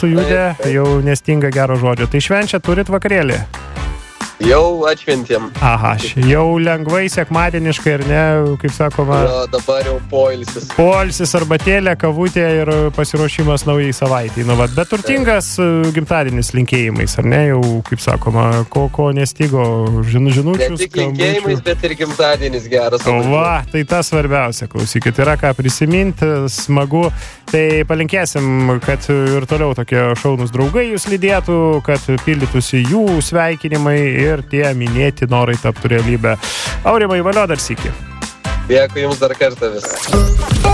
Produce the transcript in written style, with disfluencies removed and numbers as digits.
sujudė, jau nestinga gero žodžio. Tai švenčia turit vakarėlį? Jau atšventėm. Aha, jau lengvai sekmadieniškai, ar ne, kaip sakoma. Jo, dabar jau poilsis. Poilsis, arbatėlė, kavutė ir pasiruošimas naujai savaitei. Nu, bet turtingas gimtadienis linkėjimais, ar ne, jau, kaip sakoma, ko nestigo žinučių. Ne tik linkėjimais, bet ir gimtadienis geras. Va, tai tas svarbiausia, klausykit, yra ką prisiminti, smagu. Tai palinkėsim, kad ir toliau tokie šaunūs draugai jūs lydėtų, kad pildytųsi jų sveikinimai ir tie minėti norai taptų realybę. Aurimai, valio dar sykį. Dėkui jums dar kartą vis.